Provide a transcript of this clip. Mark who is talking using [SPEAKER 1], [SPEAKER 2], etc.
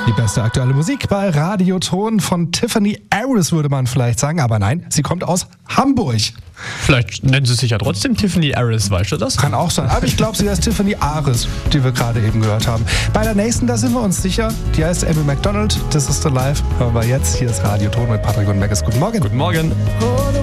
[SPEAKER 1] Die beste aktuelle Musik bei Radioton von Tiffany Aris, würde man vielleicht sagen. Aber nein, sie kommt aus Hamburg.
[SPEAKER 2] Vielleicht nennen sie sich ja trotzdem Tiffany Aris, weißt du das?
[SPEAKER 1] Kann auch sein. Aber ich glaube, sie heißt Tiffany Aris, die wir gerade eben gehört haben. Bei der nächsten, da sind wir uns sicher. Die heißt Amy McDonald. This is the Life. Hören wir jetzt. Hier ist Radioton mit Patrick und Meckes. Guten Morgen.
[SPEAKER 2] Guten Morgen.